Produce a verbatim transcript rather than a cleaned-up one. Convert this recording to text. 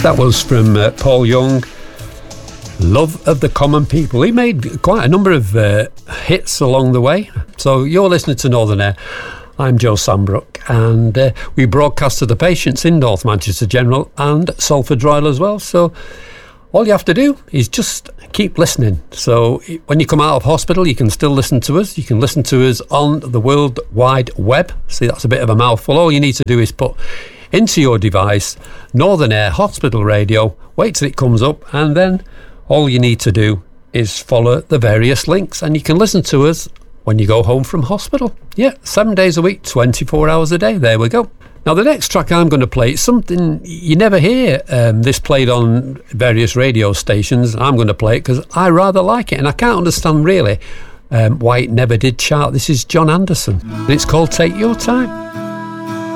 That was from uh, Paul Young, Love of the Common People. He made quite a number of uh, hits along the way. So you're listening to Northern Air. I'm Joe Sambrook, and uh, we broadcast to the patients in North Manchester General and Salford Royal as well. So all you have to do is just keep listening. So when you come out of hospital, you can still listen to us. You can listen to us on the World Wide Web. See, that's a bit of a mouthful. All you need to do is put into your device Northern Air Hospital Radio, wait till it comes up, and then all you need to do is follow the various links, and you can listen to us when you go home from hospital. Yeah, seven days a week, twenty-four hours a day. There we go. Now, the next track I'm going to play is something you never hear um, this played on various radio stations. I'm going to play it because I rather like it, and I can't understand really um, why it never did chart. This is John Anderson, and it's called Take Your Time.